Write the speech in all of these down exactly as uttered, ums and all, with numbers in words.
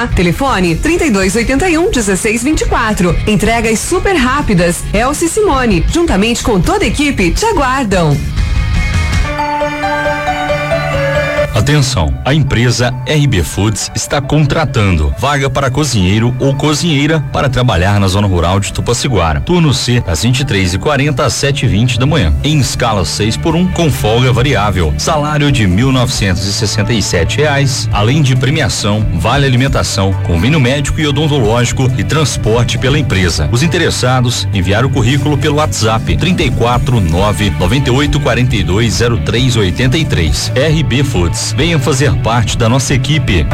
Paraná. Telefone trinta e dois oitenta e um, dezesseis vinte e quatro. Entregas super rápidas. Elci e Simone, juntamente com toda a equipe, te aguardam. Atenção, a empresa R B Foods está contratando vaga para cozinheiro ou cozinheira para trabalhar na zona rural de Tupaciguara. Turno C, das vinte e três e quarenta às sete e vinte da manhã, em escala seis por um, com folga variável. Salário de mil novecentos e sessenta e sete reais, além de premiação, vale alimentação, convênio médico e odontológico e transporte pela empresa. Os interessados enviaram o currículo pelo WhatsApp trinta e quatro, nove, noventa e oito, quarenta e dois, zero três oitenta e três. R B Foods. Venha fazer parte da nossa equipe.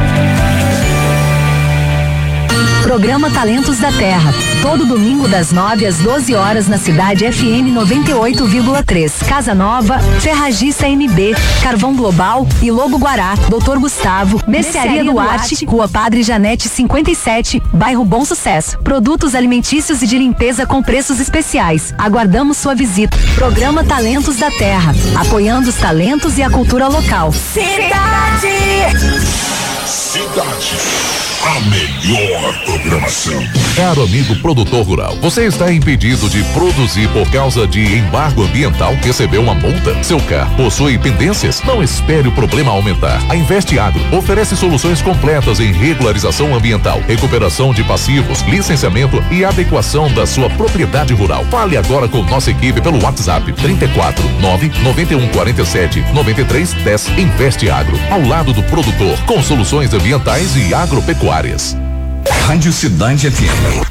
Programa Talentos da Terra, todo domingo das nove às doze horas na cidade F M noventa e oito vírgula três. Casa Nova, Ferragista M B, Carvão Global e Lobo Guará, Doutor Gustavo, Mercearia Duarte, Rua Padre Janete cinquenta e sete, Bairro Bom Sucesso. Produtos alimentícios e de limpeza com preços especiais. Aguardamos sua visita. Programa Talentos da Terra, apoiando os talentos e a cultura local. Cidade! Cidade. A melhor programação. Caro amigo produtor rural, você está impedido de produzir por causa de embargo ambiental? Recebeu uma multa? Seu carro possui pendências? Não espere o problema aumentar. A Investe Agro oferece soluções completas em regularização ambiental, recuperação de passivos, licenciamento e adequação da sua propriedade rural. Fale agora com nossa equipe pelo WhatsApp trinta e quatro, nove, noventa e um, quarenta e sete, noventa e três, dez. Investe Agro, ao lado do produtor, com soluções ambientais e agropecuárias. Rádio Cidade F M.